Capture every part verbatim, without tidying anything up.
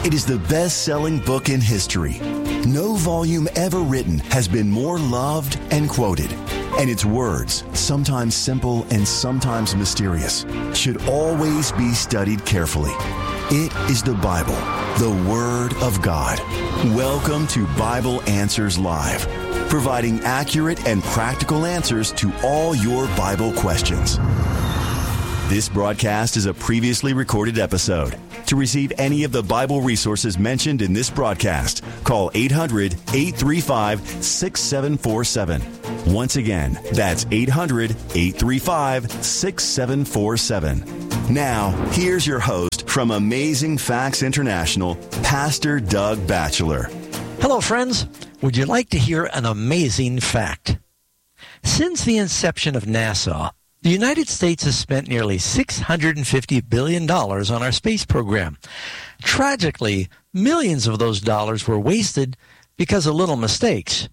It is the best-selling book in history. No volume ever written has been more loved and quoted. And its words, sometimes simple and sometimes mysterious, should always be studied carefully. It is the Bible, the Word of God. Welcome to Bible Answers Live, providing accurate and practical answers to all your Bible questions. This broadcast is a previously recorded episode. To receive any of the Bible resources mentioned in this broadcast, call eight hundred, eight three five, six seven four seven. Once again, that's eight hundred, eight three five, six seven four seven. Now, here's your host from Amazing Facts International, Pastor Doug Batchelor. Hello, friends. Would you like to hear an amazing fact? Since the inception of NASA, the United States has spent nearly six hundred fifty billion dollars on our space program. Tragically, millions of those dollars were wasted because of little mistakes.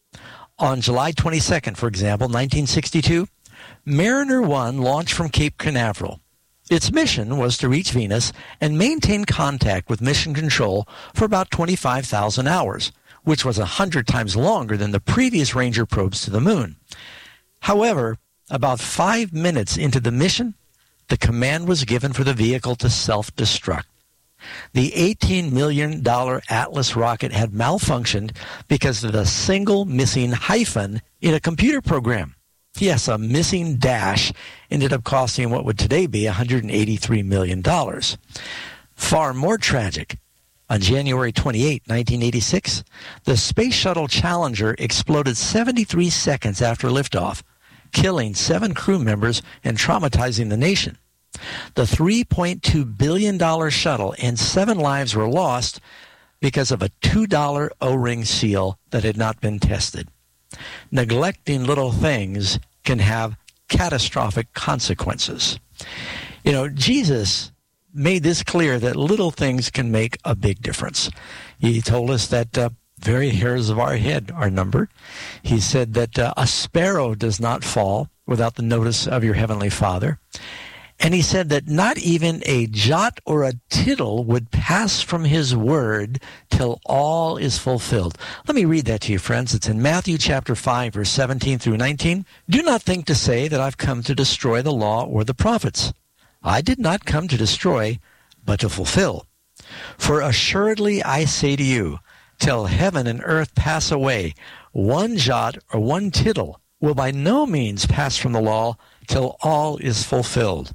On July twenty-second, for example, nineteen sixty-two, Mariner one launched from Cape Canaveral. Its mission was to reach Venus and maintain contact with mission control for about twenty-five thousand hours, which was one hundred times longer than the previous Ranger probes to the moon. However, about five minutes into the mission, the command was given for the vehicle to self-destruct. The eighteen million dollars Atlas rocket had malfunctioned because of the single missing hyphen in a computer program. Yes, a missing dash ended up costing what would today be one hundred eighty-three million dollars. Far more tragic, on January twenty-eighth, nineteen eighty-six, the Space Shuttle Challenger exploded seventy-three seconds after liftoff, killing seven crew members and traumatizing the nation. The three point two billion dollars shuttle and seven lives were lost because of a two dollar O-ring seal that had not been tested. Neglecting little things can have catastrophic consequences. You know, Jesus made this clear that little things can make a big difference. He told us that uh, very hairs of our head are numbered. He said that uh, a sparrow does not fall without the notice of your heavenly Father. And he said that not even a jot or a tittle would pass from his word till all is fulfilled. Let me read that to you, friends. It's in Matthew chapter five, verse seventeen through nineteen. Do not think to say that I've come to destroy the law or the prophets. I did not come to destroy, but to fulfill. For assuredly I say to you, till heaven and earth pass away, one jot or one tittle will by no means pass from the law till all is fulfilled.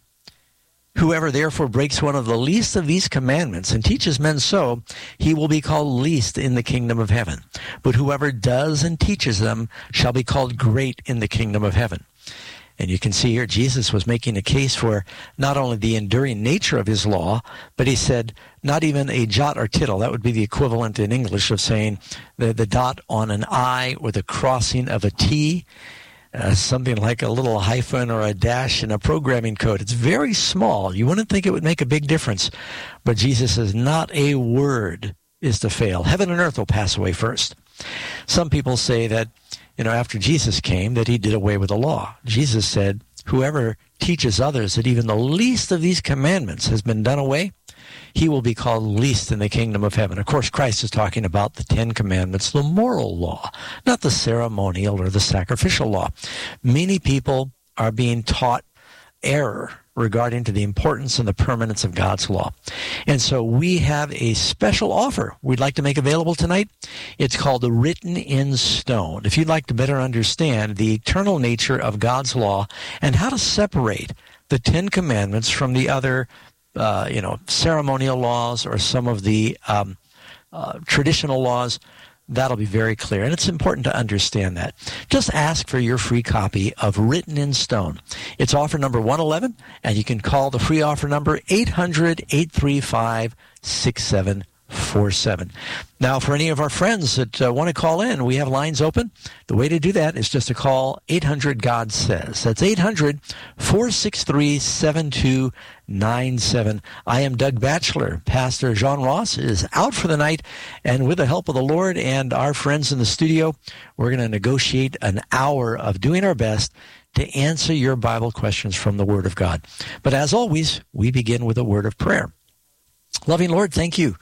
Whoever therefore breaks one of the least of these commandments and teaches men so, he will be called least in the kingdom of heaven. But whoever does and teaches them shall be called great in the kingdom of heaven. And you can see here Jesus was making a case for not only the enduring nature of his law, but he said not even a jot or tittle. That would be the equivalent in English of saying the, the dot on an I or the crossing of a T. Uh, something like a little hyphen or a dash in a programming code. It's very small. You wouldn't think it would make a big difference. But Jesus says not a word is to fail. Heaven and earth will pass away first. Some people say that, you know, after Jesus came, that he did away with the law. Jesus said, whoever teaches others that even the least of these commandments has been done away, he will be called least in the kingdom of heaven. Of course, Christ is talking about the Ten Commandments, the moral law, not the ceremonial or the sacrificial law. Many people are being taught error regarding to the importance and the permanence of God's law. And so we have a special offer we'd like to make available tonight. It's called the Written in Stone. If you'd like to better understand the eternal nature of God's law and how to separate the Ten Commandments from the other Uh, you know, ceremonial laws or some of the um, uh, traditional laws, that'll be very clear. And it's important to understand that. Just ask for your free copy of Written in Stone. It's offer number one eleven, and you can call the free offer number eight hundred, eight three five, six seven four seven. Now, for any of our friends that uh, want to call in, we have lines open. The way to do that is just to call eight hundred God Says. That's eight hundred, four six three, seven two nine seven. I am Doug Batchelor. Pastor John Ross is out for the night, and with the help of the Lord and our friends in the studio, we're going to negotiate an hour of doing our best to answer your Bible questions from the Word of God. But as always, we begin with a word of prayer. Loving Lord, thank you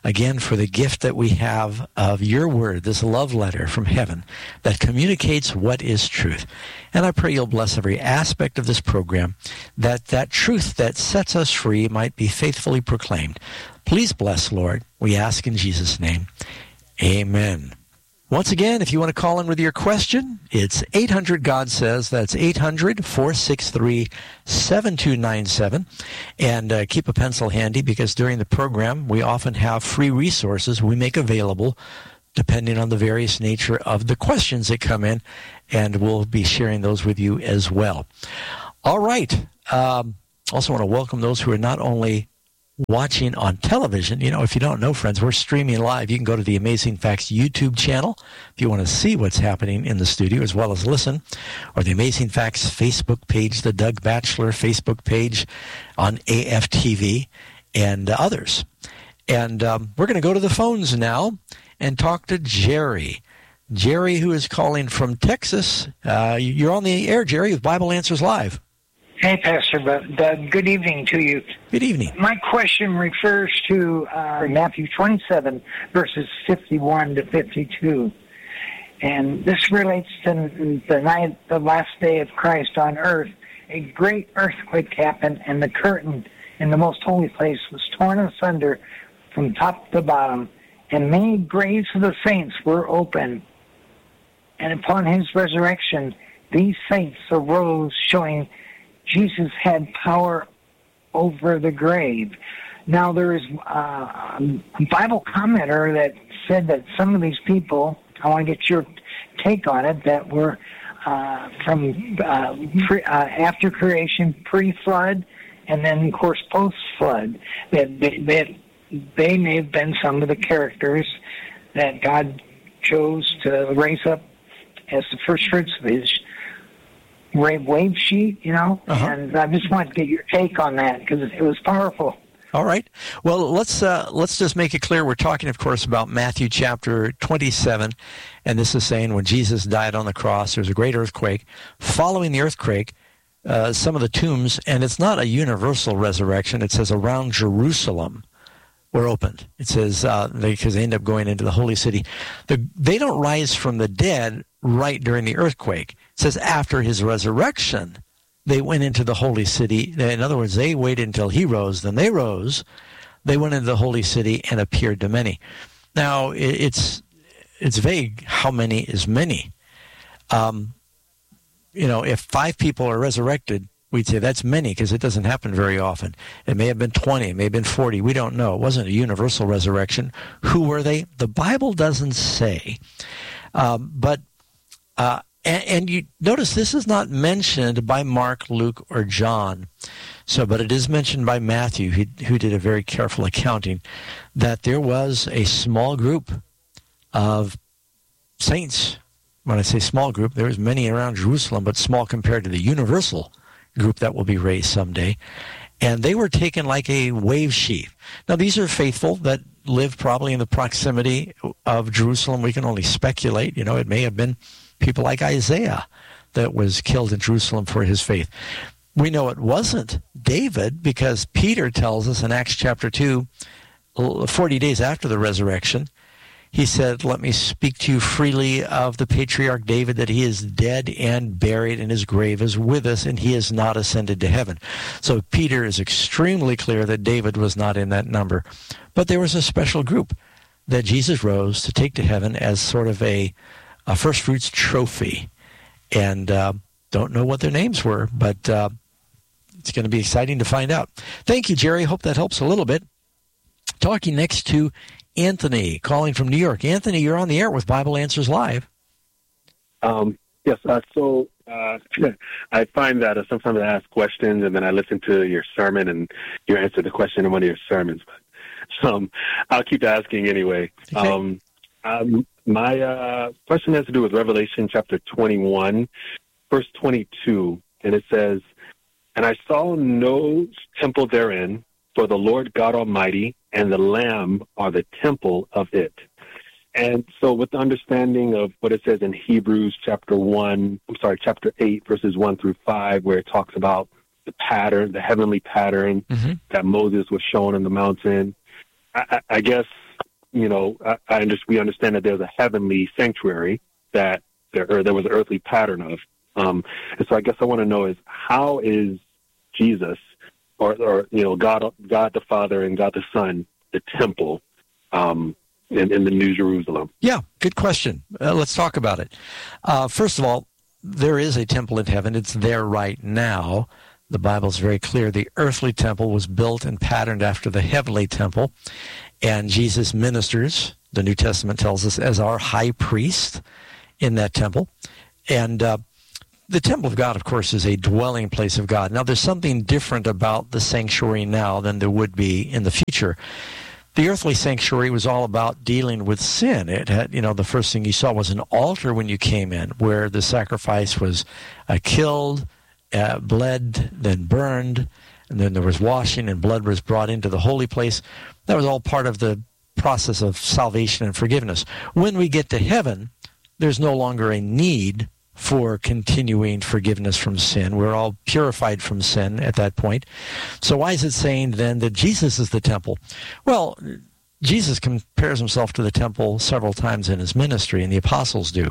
again, for the gift that we have of your word, this love letter from heaven that communicates what is truth. And I pray you'll bless every aspect of this program, that that truth that sets us free might be faithfully proclaimed. Please bless, Lord. We ask in Jesus' name. Amen. Once again, if you want to call in with your question, it's eight hundred God Says. That's eight hundred, four six three, seven two nine seven. And uh, keep a pencil handy, because during the program, we often have free resources we make available depending on the various nature of the questions that come in, and we'll be sharing those with you as well. All right. Um, also want to welcome those who are not only watching on television. You know, if you don't know, friends, we're streaming live. You can go to the Amazing Facts YouTube channel if you want to see what's happening in the studio as well as listen, or the Amazing Facts Facebook page, the Doug Batchelor Facebook page on A F T V, and uh, others. And um, we're going to go to the phones now and talk to Jerry. Jerry, who is calling from Texas. Uh, you're on the air, Jerry, with Bible Answers Live. Hey, Pastor Doug. Good evening to you. Good evening. My question refers to uh, Matthew twenty-seven, verses fifty-one to fifty-two. And this relates to the night, the last day of Christ on earth. A great earthquake happened, and the curtain in the most holy place was torn asunder from top to bottom, and many graves of the saints were opened. And upon his resurrection, these saints arose, showing Jesus had power over the grave. Now, there is uh, a Bible commenter that said that some of these people, I want to get your take on it, that were uh, from uh, pre, uh, after creation, pre-flood, and then, of course, post-flood. That they, that they may have been some of the characters that God chose to raise up as the first fruits of his wave sheet, you know, uh-huh. And I just wanted to get your take on that because it was powerful. All right. Well, let's uh, let's just make it clear. We're talking, of course, about Matthew chapter twenty-seven, and this is saying when Jesus died on the cross, there was a great earthquake. Following the earthquake, uh, some of the tombs, and it's not a universal resurrection. It says around Jerusalem were opened. It says uh, they, because they end up going into the holy city. The, they don't rise from the dead right during the earthquake. It says after his resurrection, they went into the holy city. In other words, they waited until he rose, then they rose. They went into the holy city and appeared to many. Now, it's it's vague how many is many. Um, you know, if five people are resurrected, we'd say that's many because it doesn't happen very often. It may have been twenty, it may have been forty. We don't know. It wasn't a universal resurrection. Who were they? The Bible doesn't say. Um, but uh, and, and you notice this is not mentioned by Mark, Luke, or John. So, but it is mentioned by Matthew, who, who did a very careful accounting, that there was a small group of saints. When I say small group, there was many around Jerusalem, but small compared to the universal group that will be raised someday. And they were taken like a wave sheet. Now, these are faithful that lived probably in the proximity of Jerusalem. We can only speculate. You know, it may have been people like Isaiah that was killed in Jerusalem for his faith. We know it wasn't David because Peter tells us in Acts chapter two, forty days after the resurrection, he said, let me speak to you freely of the patriarch David, that he is dead and buried, and his grave is with us, and he has not ascended to heaven. So Peter is extremely clear that David was not in that number. But there was a special group that Jesus rose to take to heaven as sort of a, a first fruits trophy. And uh, don't know what their names were, but uh, it's going to be exciting to find out. Thank you, Jerry. Hope that helps a little bit. Talking next to Anthony, calling from New York. Anthony, you're on the air with Bible Answers Live. Um, yes, uh, so uh, I find that uh, sometimes I ask questions and then I listen to your sermon and you answer the question in one of your sermons. But um, I'll keep asking anyway. Okay. Um, um, my uh, question has to do with Revelation chapter twenty-one, verse twenty-two, and it says, "And I saw no temple therein, for the Lord God Almighty and the Lamb are the temple of it." And so with the understanding of what it says in Hebrews chapter one, I'm sorry, chapter eight, verses one through five, where it talks about the pattern, the heavenly pattern mm-hmm. that Moses was shown on the mountain, I, I guess you know, I, I under, we understand that there's a heavenly sanctuary that there, or there was an earthly pattern of. Um, and so I guess I want to know is how is Jesus, or, or you know, God, God the Father and God the Son, the temple um, in, in the New Jerusalem? Yeah, good question. Uh, let's talk about it. Uh, first of all, there is a temple in heaven. It's there right now. The Bible's very clear. The earthly temple was built and patterned after the heavenly temple, and Jesus ministers, the New Testament tells us, as our high priest in that temple. And uh, the temple of God, of course, is a dwelling place of God. Now, there's something different about the sanctuary now than there would be in the future. The earthly sanctuary was all about dealing with sin. It had, you know, the first thing you saw was an altar when you came in, where the sacrifice was uh, killed, Uh, bled, then burned, and then there was washing, and blood was brought into the holy place. That was all part of the process of salvation and forgiveness. When we get to heaven, there's no longer a need for continuing forgiveness from sin. We're all purified from sin at that point. So why is it saying then that Jesus is the temple? Well, Jesus compares himself to the temple several times in his ministry, and the apostles do.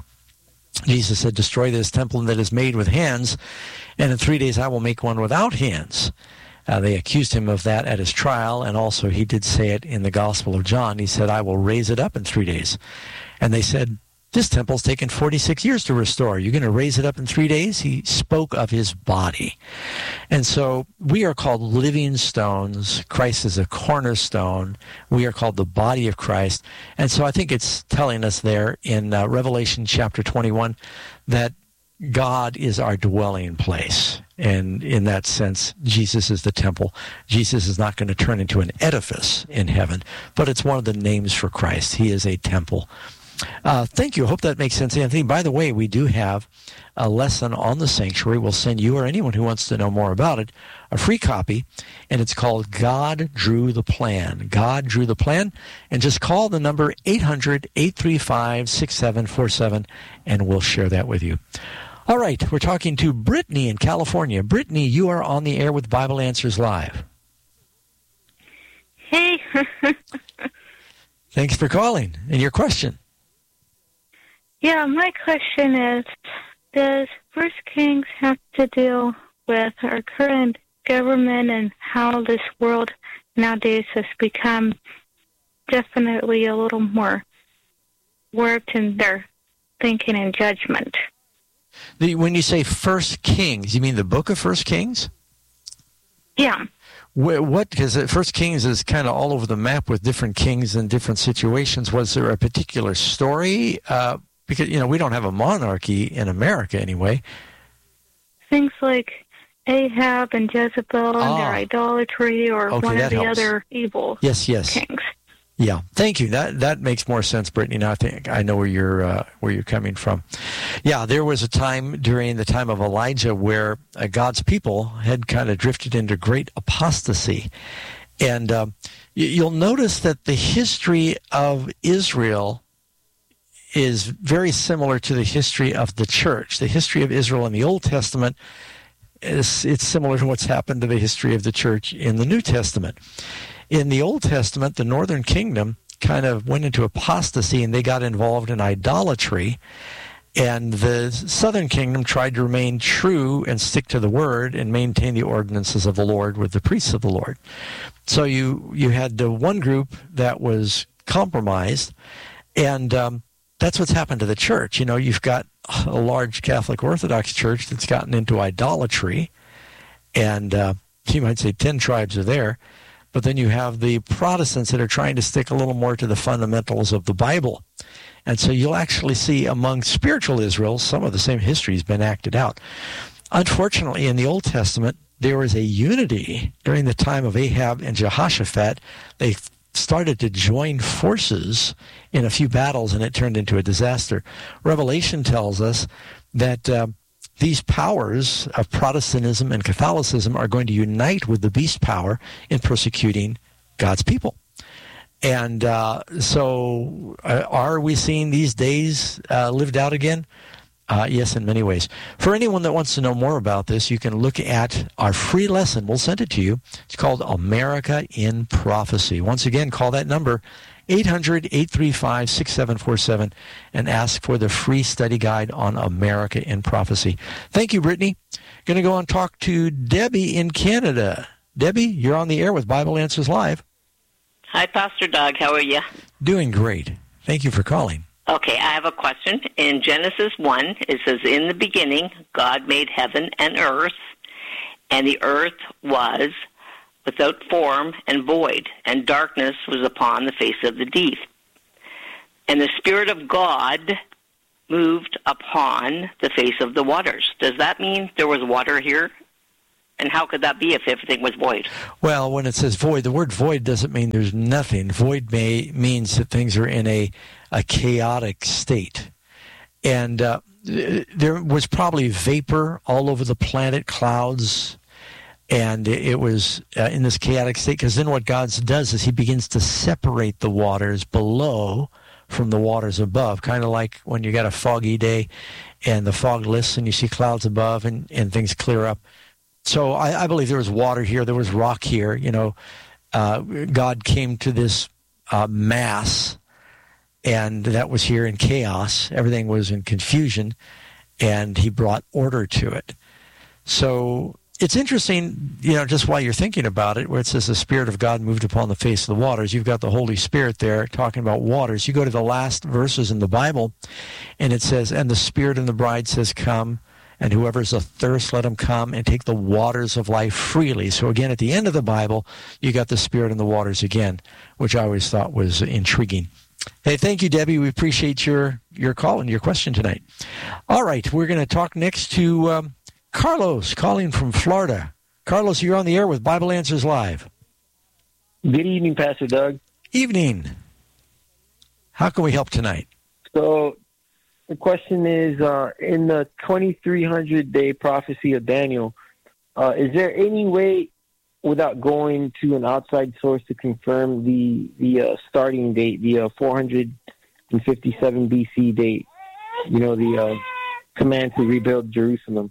Jesus said, destroy this temple that is made with hands, and in three days I will make one without hands. Uh, they accused him of that at his trial, and also he did say it in the Gospel of John. He said, I will raise it up in three days. And they said, this temple's taken forty-six years to restore. You're going to raise it up in three days? He spoke of his body. And so we are called living stones. Christ is a cornerstone. We are called the body of Christ. And so I think it's telling us there in uh, Revelation chapter twenty-one that God is our dwelling place. And in that sense, Jesus is the temple. Jesus is not going to turn into an edifice in heaven, but it's one of the names for Christ. He is a temple. Uh, thank you. I hope that makes sense, Anthony. By the way, we do have a lesson on the sanctuary. We'll send you or anyone who wants to know more about it a free copy, and it's called God Drew the Plan. God Drew the Plan, and just call the number eight hundred, eight three five, six seven four seven, and we'll share that with you. All right, we're talking to Brittany in California. Brittany, you are on the air with Bible Answers Live. Hey. Thanks for calling. And your question? Yeah, my question is, does First Kings have to deal with our current government and how this world nowadays has become definitely a little more warped in their thinking and judgment? The, when you say First Kings, you mean the book of First Kings? Yeah. What, because First Kings is kind of all over the map with different kings and different situations. Was there a particular story? Uh, because, you know, we don't have a monarchy in America anyway. Things like Ahab and Jezebel and ah. their idolatry, or okay, one of the helps. other evil yes, yes. kings. Yeah, thank you. That that makes more sense, Brittany. Now I think I know where you're uh, where you're coming from. Yeah, there was a time during the time of Elijah where uh, God's people had kind of drifted into great apostasy, and uh, you, you'll notice that the history of Israel is very similar to the history of the church. The history of Israel in the Old Testament is it's similar to what's happened to the history of the church in the New Testament. In the Old Testament, the northern kingdom kind of went into apostasy and they got involved in idolatry. And the southern kingdom tried to remain true and stick to the word and maintain the ordinances of the Lord with the priests of the Lord. So you, you had the one group that was compromised, and um, that's what's happened to the church. You know, you've got a large Catholic Orthodox church that's gotten into idolatry, and uh, you might say ten tribes are there. But then you have the Protestants that are trying to stick a little more to the fundamentals of the Bible. And so you'll actually see among spiritual Israel, some of the same history has been acted out. Unfortunately, in the Old Testament, there was a unity during the time of Ahab and Jehoshaphat. They started to join forces in a few battles, and it turned into a disaster. Revelation tells us that uh, these powers of Protestantism and Catholicism are going to unite with the beast power in persecuting God's people. And uh, so uh, are we seeing these days uh, lived out again? Uh, yes, in many ways. For anyone that wants to know more about this, you can look at our free lesson. We'll send it to you. It's called America in Prophecy. Once again, call that number, eight hundred, eight three five, six seven four seven, and ask for the free study guide on America in Prophecy. Thank you, Brittany. Going to go and talk to Debbie in Canada. Debbie, you're on the air with Bible Answers Live. Hi, Pastor Doug. How are you? Doing great. Thank you for calling. Okay, I have a question. In Genesis one, it says, in the beginning, God made heaven and earth, and the earth was without form and void, and darkness was upon the face of the deep. And the Spirit of God moved upon the face of the waters. Does that mean there was water here? And how could that be if everything was void? Well, when it says void, the word void doesn't mean there's nothing. Void may means that things are in a, a chaotic state. And uh, there was probably vapor all over the planet, clouds, and it was uh, in this chaotic state, because then what God does is he begins to separate the waters below from the waters above, kind of like when you got a foggy day and the fog lifts and you see clouds above and, and things clear up. So I, I believe there was water here, there was rock here. You know, uh, God came to this uh, mass, and that was here in chaos. Everything was in confusion, and he brought order to it. So it's interesting, you know, just while you're thinking about it, where it says the Spirit of God moved upon the face of the waters. You've got the Holy Spirit there talking about waters. You go to the last verses in the Bible, and it says, and the Spirit and the bride says, come. And whoever's athirst, let him come and take the waters of life freely. So again, at the end of the Bible, you got the Spirit and the waters again, which I always thought was intriguing. Hey, thank you, Debbie. We appreciate your, your call and your question tonight. All right, we're going to talk next to um, Carlos, calling from Florida. Carlos, you're on the air with Bible Answers Live. Good evening, Pastor Doug. Evening. How can we help tonight? So the question is, uh, in the twenty-three hundred day prophecy of Daniel, uh, is there any way, without going to an outside source, to confirm the the uh, starting date, the uh, four fifty-seven B C date, you know, the uh, command to rebuild Jerusalem?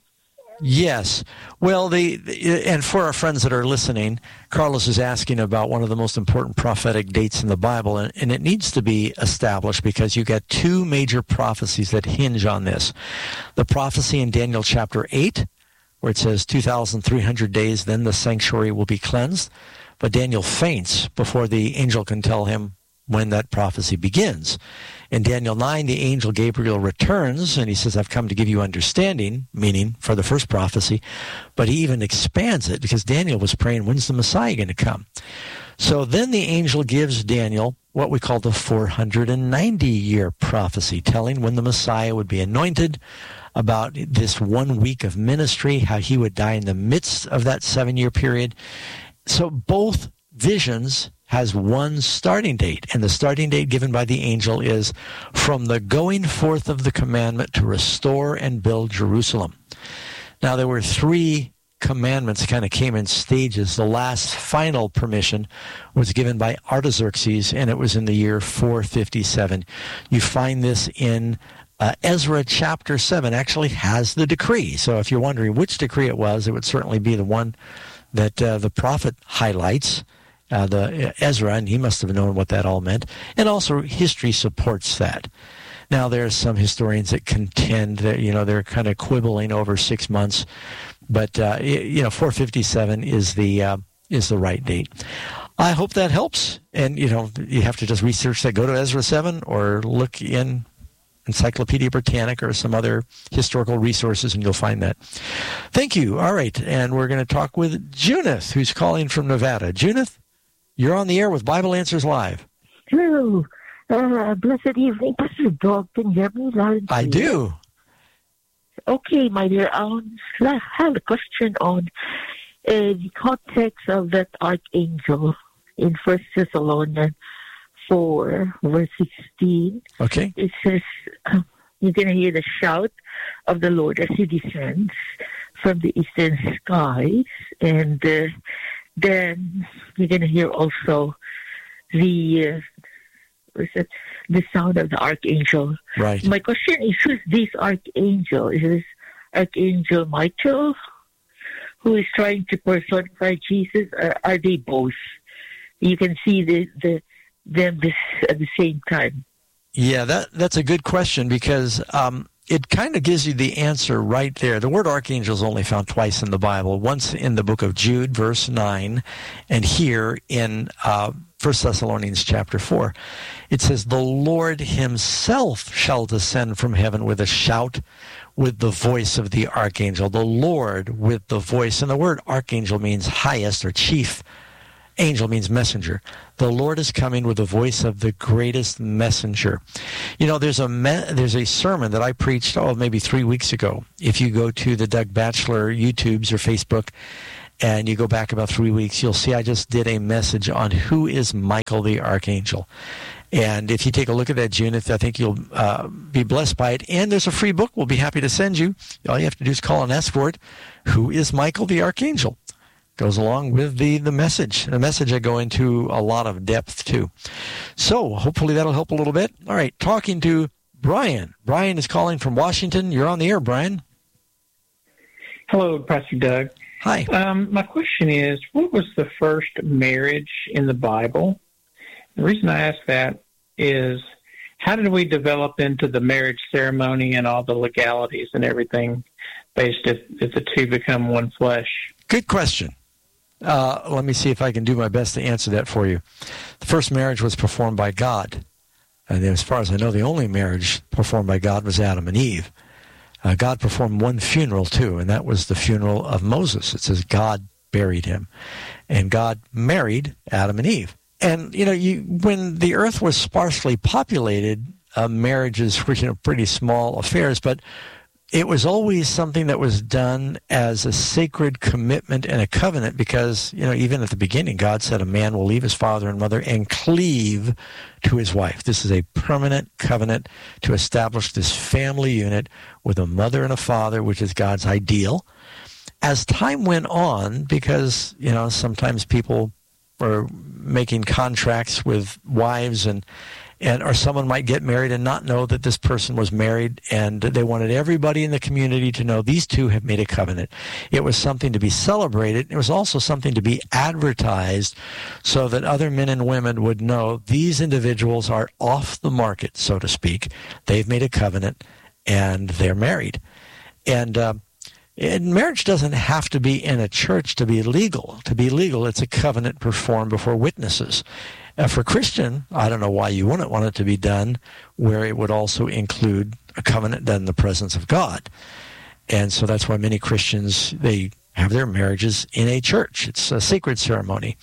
Yes. Well, the, the and for our friends that are listening, Carlos is asking about one of the most important prophetic dates in the Bible, and, and it needs to be established because you got two major prophecies that hinge on this. The prophecy in Daniel chapter eight, where it says two thousand three hundred days, then the sanctuary will be cleansed. But Daniel faints before the angel can tell him when that prophecy begins. In Daniel nine, the angel Gabriel returns, and he says, I've come to give you understanding, meaning for the first prophecy, but he even expands it because Daniel was praying, when's the Messiah going to come? So then the angel gives Daniel what we call the four hundred ninety year prophecy, telling when the Messiah would be anointed, about this one week of ministry, how he would die in the midst of that seven-year period. So both visions has one starting date, and the starting date given by the angel is from the going forth of the commandment to restore and build Jerusalem. Now, there were three commandments kind of came in stages. The last final permission was given by Artaxerxes, and it was in the year four fifty-seven. You find this in uh, Ezra chapter seven, actually has the decree. So if you're wondering which decree it was, it would certainly be the one that uh, the prophet highlights. Uh, the uh, Ezra, and he must have known what that all meant. And also history supports that. Now, there are some historians that contend that, you know, they're kind of quibbling over six months. But, uh, you know, four fifty-seven is the uh, is the right date. I hope that helps. And, you know, you have to just research that. Go to Ezra seven or look in Encyclopedia Britannica or some other historical resources, and you'll find that. Thank you. All right. And we're going to talk with Junith, who's calling from Nevada. Junith, you're on the air with Bible Answers Live. Hello. Uh, blessed evening, Pastor Doug. Can you hear me loud and clear? I do. Okay, my dear. Um, I have a question on uh, the context of that archangel in First Thessalonians four, verse sixteen. Okay. It says, uh, you're going to hear the shout of the Lord as he descends from the eastern skies, and uh, then you're going to hear also the uh, represent the sound of the archangel. Right. My question is, who's this archangel? Is this Archangel Michael, who is trying to personify Jesus, or are they both? You can see the, the them this, at the same time. Yeah, that that's a good question, because um, it kind of gives you the answer right there. The word archangel is only found twice in the Bible, once in the book of Jude, verse nine, and here in uh, First Thessalonians chapter four. It says, "The Lord himself shall descend from heaven with a shout, with the voice of the archangel." The Lord with the voice. And the word archangel means highest or chief. Angel means messenger. The Lord is coming with the voice of the greatest messenger. You know, there's a me- there's a sermon that I preached, oh, maybe three weeks ago. If you go to the Doug Batchelor YouTubes or Facebook, and you go back about three weeks, you'll see I just did a message on who is Michael the Archangel. And if you take a look at that, Junith, I think you'll uh, be blessed by it. And there's a free book we'll be happy to send you. All you have to do is call and ask for it. Who is Michael the Archangel? Goes along with the, the message. The message I go into a lot of depth, too. So hopefully that'll help a little bit. All right, talking to Brian. Brian is calling from Washington. You're on the air, Brian. Hello, Pastor Doug. Hi. Um, my question is, what was the first marriage in the Bible? The reason I ask that is, how did we develop into the marriage ceremony and all the legalities and everything based if, if the two become one flesh? Good question. Uh, let me see if I can do my best to answer that for you. The first marriage was performed by God. And as far as I know, the only marriage performed by God was Adam and Eve. Uh, God performed one funeral, too, and that was the funeral of Moses. It says God buried him. And God married Adam and Eve. And, you know, you, when the earth was sparsely populated, uh, marriages were, you know, pretty small affairs, but it was always something that was done as a sacred commitment and a covenant because, you know, even at the beginning, God said a man will leave his father and mother and cleave to his wife. This is a permanent covenant to establish this family unit with a mother and a father, which is God's ideal. As time went on, because, you know, sometimes people were making contracts with wives and And, or someone might get married and not know that this person was married, and they wanted everybody in the community to know these two have made a covenant. It was something to be celebrated. It was also something to be advertised so that other men and women would know these individuals are off the market, so to speak. They've made a covenant, and they're married. And, uh, and marriage doesn't have to be in a church to be legal. To be legal, it's a covenant performed before witnesses. Uh, for Christian, I don't know why you wouldn't want it to be done where it would also include a covenant done in the presence of God. And so that's why many Christians, they have their marriages in a church. It's a sacred ceremony.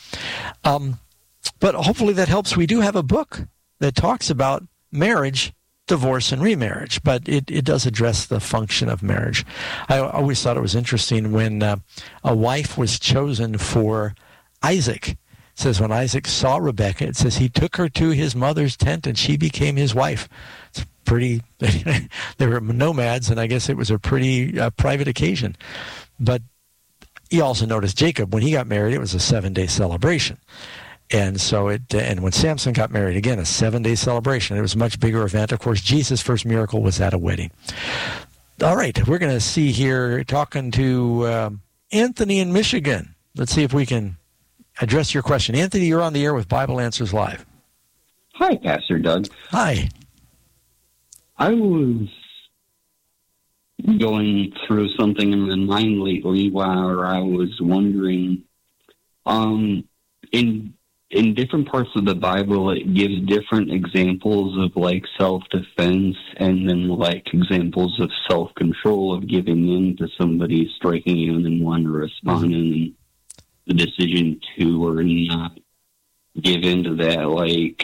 Um, but hopefully that helps. We do have a book that talks about marriage, divorce, and remarriage, but it, it does address the function of marriage. I always thought it was interesting when uh, a wife was chosen for Isaac. It says when Isaac saw Rebekah, it says he took her to his mother's tent and she became his wife. It's pretty, they were nomads, and I guess it was a pretty uh, private occasion. But you also notice Jacob, when he got married, it was a seven-day celebration. And so it, and when Samson got married, again, a seven-day celebration. It was a much bigger event. Of course, Jesus' first miracle was at a wedding. All right, we're going to see here, talking to uh, Anthony in Michigan. Let's see if we can address your question. Anthony, you're on the air with Bible Answers Live. Hi, Pastor Doug. Hi. I was going through something in my mind lately where I was wondering, um, in in different parts of the Bible, it gives different examples of, like, self-defense and then, like, examples of self-control of giving in to somebody striking you and then one responding. Mm-hmm. The decision to or not give into that, like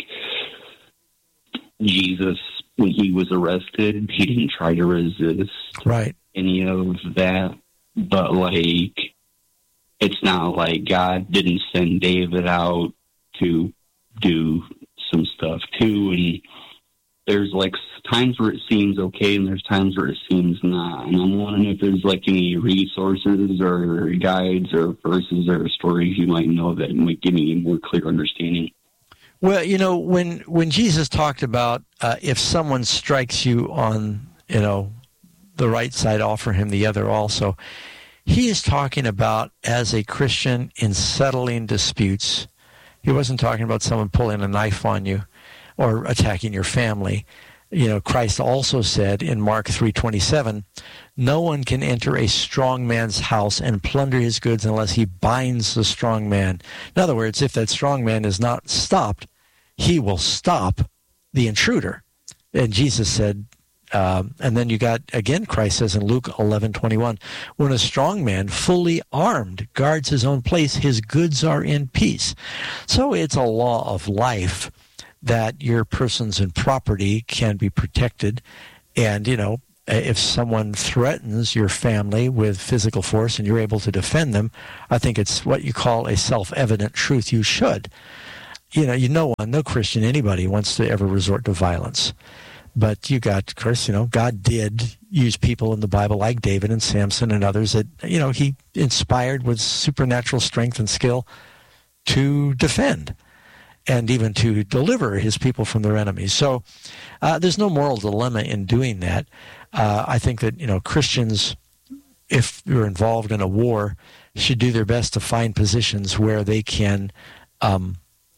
Jesus, when he was arrested, he didn't try to resist right. any of that, but like it's not like God didn't send David out to do some stuff too, and there's like times where it seems okay and there's times where it seems not. And I'm wondering if there's like any resources or guides or verses or stories you might know that might give me a more clear understanding. Well, you know, when when Jesus talked about uh, if someone strikes you on, you know, the right side, offer him the other also, he is talking about as a Christian in settling disputes. He wasn't talking about someone pulling a knife on you or attacking your family. You know, Christ also said in Mark three twenty-seven, no one can enter a strong man's house and plunder his goods unless he binds the strong man. In other words, if that strong man is not stopped, he will stop the intruder. And Jesus said, um, and then you got, again, Christ says in Luke eleven twenty-one, when a strong man, fully armed, guards his own place, his goods are in peace. So it's a law of life that your persons and property can be protected. And, you know, if someone threatens your family with physical force and you're able to defend them, I think it's what you call a self-evident truth. You should. You know, you no one, no Christian, anybody wants to ever resort to violence. But you got, of course, you know, God did use people in the Bible like David and Samson and others that, you know, he inspired with supernatural strength and skill to defend and even to deliver his people from their enemies. So uh, there's no moral dilemma in doing that. Uh, I think that, you know, Christians, if you're involved in a war, should do their best to find positions where they can um,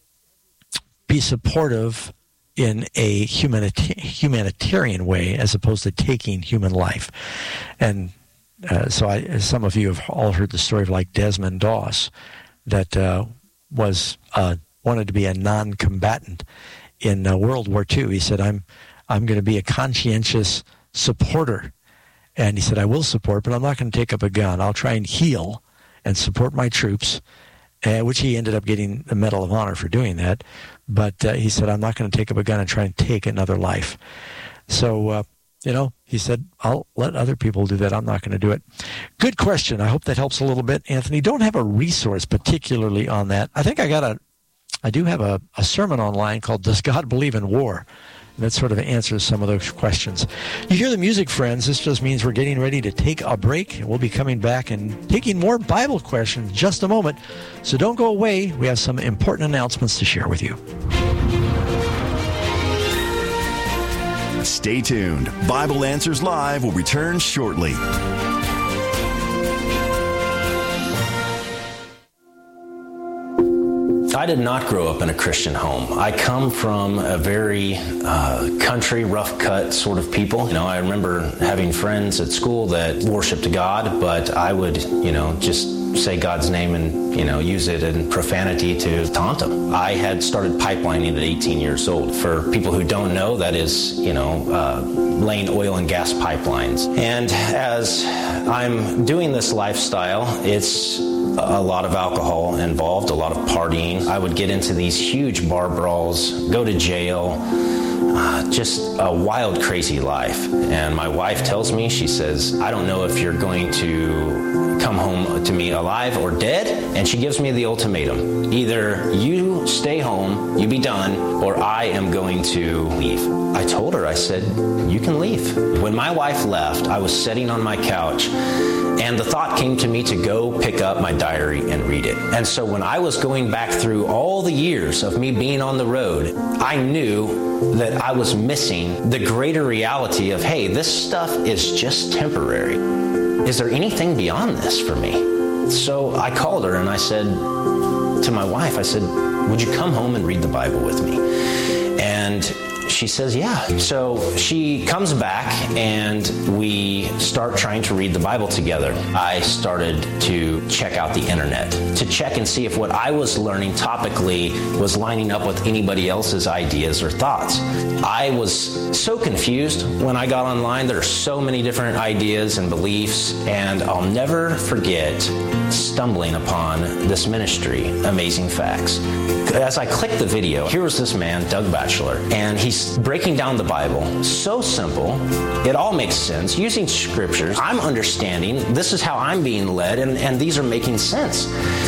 be supportive in a humanita- humanitarian way as opposed to taking human life. And uh, so I, some of you have all heard the story of like Desmond Doss that uh, was uh, wanted to be a non-combatant in uh, World War Two. He said, I'm I'm going to be a conscientious supporter. And he said, I will support, but I'm not going to take up a gun. I'll try and heal and support my troops, uh, which he ended up getting the Medal of Honor for doing that. But uh, he said, I'm not going to take up a gun and try and take another life. So, uh, you know, he said, I'll let other people do that. I'm not going to do it. Good question. I hope that helps a little bit, Anthony. Don't have a resource particularly on that. I think I got a, I do have a, a sermon online called Does God Believe in War? And that sort of answers some of those questions. You hear the music, friends. This just means we're getting ready to take a break. We'll be coming back and taking more Bible questions in just a moment. So don't go away. We have some important announcements to share with you. Stay tuned. Bible Answers Live will return shortly. I did not grow up in a Christian home. I come from a very uh, country, rough-cut sort of people. You know, I remember having friends at school that worshiped God, but I would, you know, just say God's name and, you know, use it in profanity to taunt them. I had started pipelining at eighteen years old. For people who don't know, that is, you know, uh, laying oil and gas pipelines. And as I'm doing this lifestyle, it's a lot of alcohol involved, a lot of partying. I would get into these huge bar brawls, go to jail, uh, just a wild, crazy life. And my wife tells me, she says, I don't know if you're going to come home to me alive or dead. And she gives me the ultimatum. Either you stay home, you be done, or I am going to leave. I told her, I said, you can leave. When my wife left, I was sitting on my couch, and the thought came to me to go pick up my diary and read it. And so when I was going back through all the years of me being on the road, I knew that I was missing the greater reality of, hey, this stuff is just temporary. Is there anything beyond this for me? So I called her and I said to my wife, I said, would you come home and read the Bible with me? And she says, yeah. So she comes back and we start trying to read the Bible together. I started to check out the internet to check and see if what I was learning topically was lining up with anybody else's ideas or thoughts. I was so confused when I got online. There are so many different ideas and beliefs, and I'll never forget stumbling upon this ministry, Amazing Facts. As I clicked the video, here was this man, Doug Batchelor, and he's breaking down the Bible. So simple. It all makes sense. Using scriptures, I'm understanding. This is how I'm being led, and, and these are making sense.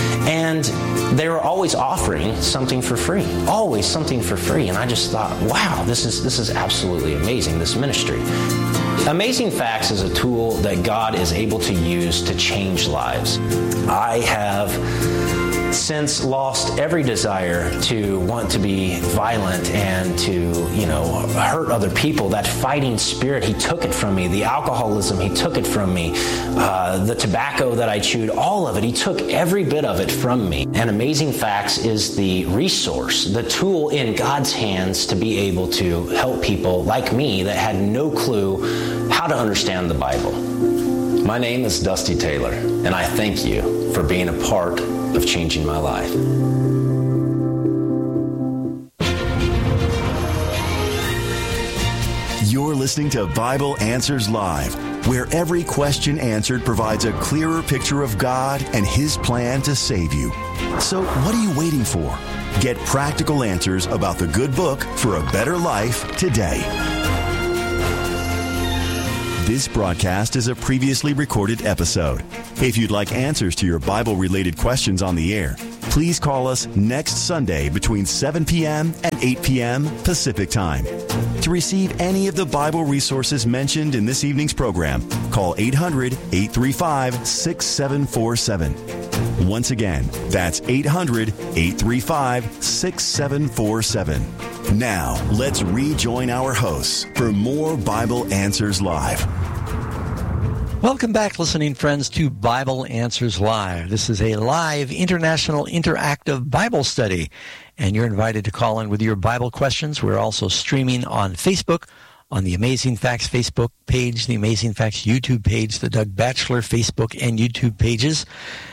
And they were always offering something for free. Always something for free. And I just thought, wow, this is this is absolutely amazing, this ministry. Amazing Facts is a tool that God is able to use to change lives. I have since lost every desire to want to be violent and to, you know, hurt other people. That fighting spirit, he took it from me. The alcoholism, he took it from me. Uh, the tobacco that I chewed, all of it, he took every bit of it from me. And Amazing Facts is the resource, the tool in God's hands to be able to help people like me that had no clue how to understand the Bible. My name is Dusty Taylor, and I thank you for being a part of changing my life. You're listening to Bible Answers Live, where every question answered provides a clearer picture of God and His plan to save you. So what are you waiting for? Get practical answers about the good book for a better life today. This broadcast is a previously recorded episode. If you'd like answers to your Bible-related questions on the air, please call us next Sunday between seven p.m. and eight p.m. Pacific Time. To receive any of the Bible resources mentioned in this evening's program, call eight hundred, eight three five, six seven four seven. Once again, that's eight hundred, eight three five, six seven four seven. Now, let's rejoin our hosts for more Bible Answers Live. Welcome back, listening friends, to Bible Answers Live. This is a live international interactive Bible study, and you're invited to call in with your Bible questions. We're also streaming on Facebook, on the Amazing Facts Facebook page, the Amazing Facts YouTube page, the Doug Batchelor Facebook and YouTube pages,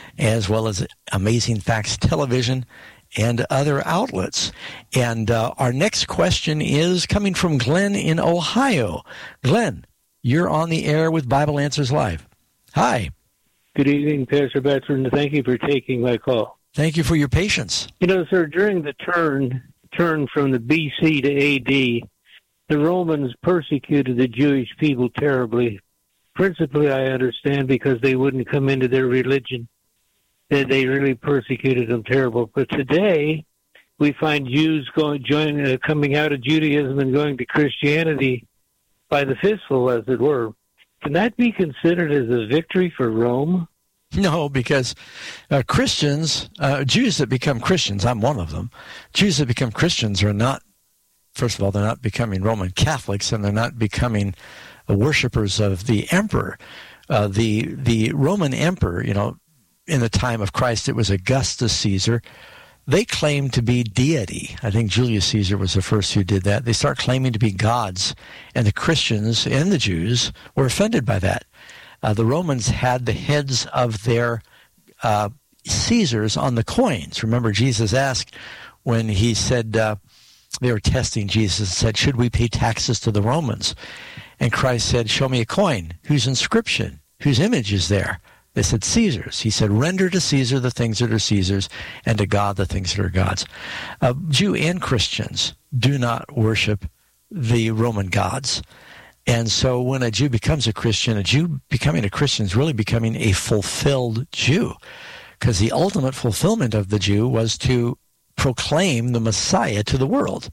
as well as Amazing Facts Television and other outlets. And uh, our next question is coming from Glenn in Ohio. Glenn, you're on the air with Bible Answers Live. Hi. Good evening, Pastor Batchelor, and thank you for taking my call. Thank you for your patience. You know, sir, during the turn turn from the B C to A D, the Romans persecuted the Jewish people terribly. Principally, I understand, because they wouldn't come into their religion. That they really persecuted them terrible. But today, we find Jews going, joining, uh, coming out of Judaism and going to Christianity by the fistful, as it were. Can that be considered as a victory for Rome? No, because uh, Christians, uh, Jews that become Christians, I'm one of them, Jews that become Christians are not, first of all, they're not becoming Roman Catholics, and they're not becoming uh, worshipers of the emperor. Uh, the the Roman emperor, you know, in the time of Christ, it was Augustus Caesar. They claimed to be deity. I think Julius Caesar was the first who did that. They start claiming to be gods, and the Christians and the Jews were offended by that. Uh, the Romans had the heads of their uh, Caesars on the coins. Remember, Jesus asked when he said, uh, they were testing Jesus, and said, should we pay taxes to the Romans? And Christ said, show me a coin. Whose inscription? Whose image is there? They said, Caesar's. He said, render to Caesar the things that are Caesar's, and to God the things that are God's. Uh, Jew and Christians do not worship the Roman gods. And so when a Jew becomes a Christian, a Jew becoming a Christian is really becoming a fulfilled Jew, because the ultimate fulfillment of the Jew was to proclaim the Messiah to the world.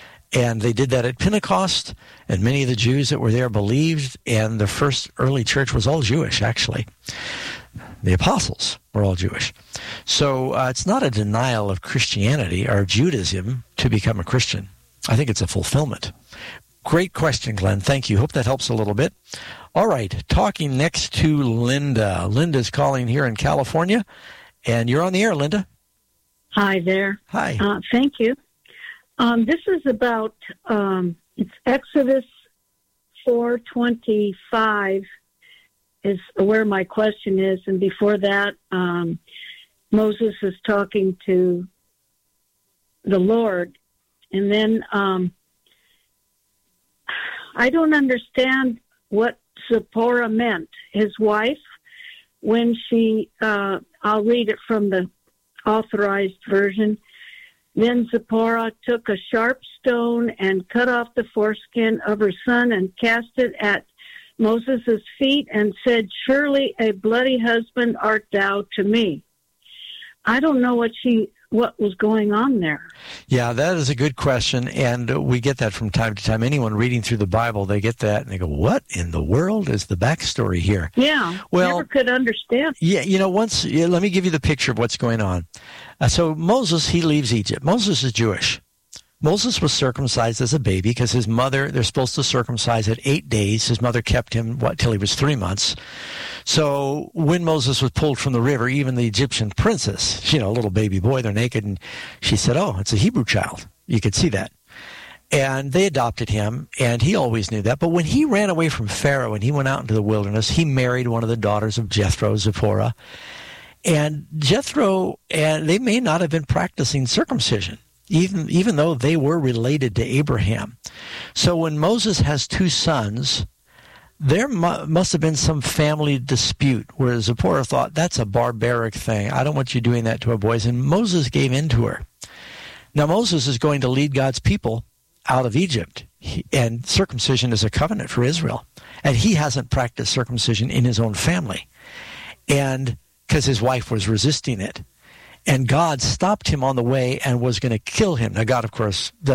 And they did that at Pentecost, and many of the Jews that were there believed, and the first early church was all Jewish, actually. The apostles were all Jewish. So uh, it's not a denial of Christianity or Judaism to become a Christian. I think it's a fulfillment. Great question, Glenn. Thank you. Hope that helps a little bit. All right, talking next to Linda. Linda's calling here in California, and you're on the air, Linda. Hi there. Hi. Uh, thank you. Um, this is about, um, it's Exodus four twenty-five is where my question is. And before that, um, Moses is talking to the Lord. And then um, I don't understand what Zipporah meant, his wife, when she, uh, I'll read it from the authorized version. Then Zipporah took a sharp stone and cut off the foreskin of her son and cast it at Moses' feet and said, surely a bloody husband art thou to me. I don't know what she what was going on there. Yeah, that is a good question, and we get that from time to time. Anyone reading through the Bible, they get that, and they go, what in the world is the backstory here? Yeah, well, never could understand. Yeah, you know, once, yeah, let me give you the picture of what's going on. Uh, so Moses, he leaves Egypt. Moses is Jewish. Moses was circumcised as a baby because his mother, they're supposed to circumcise at eight days. His mother kept him, what, till he was three months. So when Moses was pulled from the river, even the Egyptian princess, you know, a little baby boy, they're naked, and she said, oh, it's a Hebrew child. You could see that. And they adopted him, and he always knew that. But when he ran away from Pharaoh and he went out into the wilderness, he married one of the daughters of Jethro, Zipporah. And Jethro, and they may not have been practicing circumcision, even even though they were related to Abraham. So when Moses has two sons, there mu- must have been some family dispute where Zipporah thought, that's a barbaric thing. I don't want you doing that to our boys. And Moses gave in to her. Now Moses is going to lead God's people out of Egypt, he, and circumcision is a covenant for Israel. And he hasn't practiced circumcision in his own family, and because his wife was resisting it. And God stopped him on the way and was going to kill him. Now, God, of course, doesn't